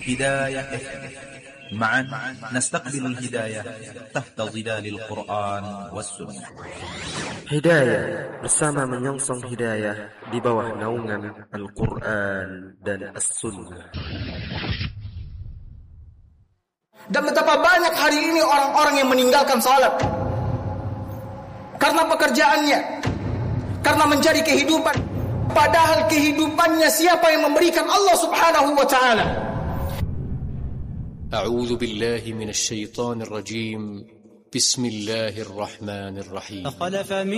هداية معا نستقبل الهداية تحت ظلال القرآن والسنة. Hidayah bersama menyongsong hidayah di bawah naungan Al-Quran dan As-Sunnah. Dan betapa banyak hari ini orang-orang yang meninggalkan salat karena pekerjaannya, karena mencari kehidupan, padahal kehidupannya siapa yang memberikan? Allah Subhanahu wa ta'ala. A'udzu billahi minasy syaithanir rajim. Bismillahirrahmanirrahim.